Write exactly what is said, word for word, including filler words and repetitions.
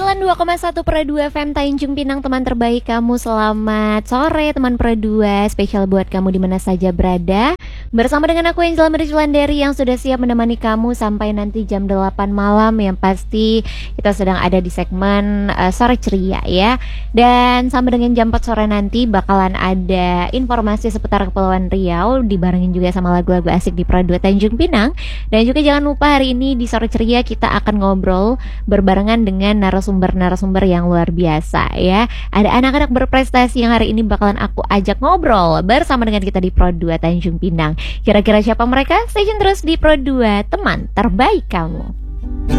sembilan puluh dua koma satu Pro dua F M Tanjung Pinang, teman terbaik kamu. Selamat sore teman Pro dua, spesial buat kamu di mana saja berada. Bersama dengan aku Angela Merculandari yang sudah siap menemani kamu sampai nanti jam delapan malam. Yang pasti kita sedang ada di segmen uh, Sore Ceria ya. Dan sampai dengan jam empat sore nanti bakalan ada informasi seputar Kepulauan Riau, dibarengin juga sama lagu-lagu asik di Pro dua Tanjung Pinang. Dan juga jangan lupa hari ini di Sore Ceria kita akan ngobrol berbarengan dengan narasumber-narasumber yang luar biasa ya. Ada anak-anak berprestasi yang hari ini bakalan aku ajak ngobrol bersama dengan kita di Pro dua Tanjung Pinang. Kira-kira siapa mereka? Stay tune terus di Pro dua, teman terbaik kamu.